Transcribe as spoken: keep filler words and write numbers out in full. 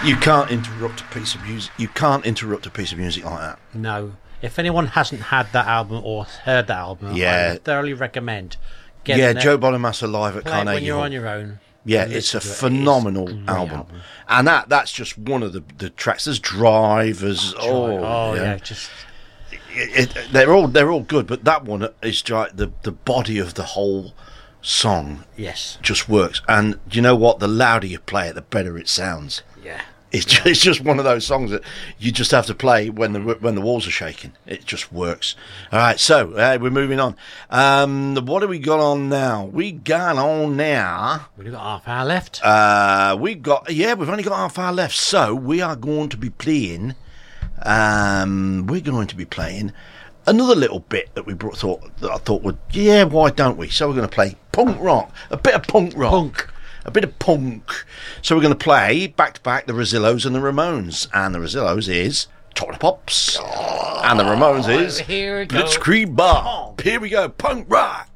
You can't interrupt a piece of music. You can't interrupt a piece of music like that. No. If anyone hasn't had that album or heard that album, yeah. I would thoroughly recommend getting Yeah, it, Joe Bonamassa live at play it Carnegie when you're Hall. on your own. Yeah, it's a phenomenal it. album. album. And that that's just one of the, the tracks. There's Drive, there's oh, oh yeah. yeah, just it, it, they're all they're all good, but that one is like the the body of the whole song. Yes, just works. And you know what? The louder you play it, the better it sounds. Yeah. It's just, it's just one of those songs that you just have to play when the when the walls are shaking. It just works. All right, so uh, we're moving on. Um, what have we got on now? We got on now. We've got half hour left. Uh, we got yeah, we've only got half hour left. So we are going to be playing. Um, we're going to be playing another little bit that we brought, thought that I thought would yeah, why don't we? So we're going to play punk rock, a bit of punk rock. Punk. A bit of punk. So we're going to play back-to-back the Rosillos and the Ramones. And the Rosillos is Top Pops. Oh, and the Ramones is here we go. Blitzkrieg Bop. Here we go. Punk rock.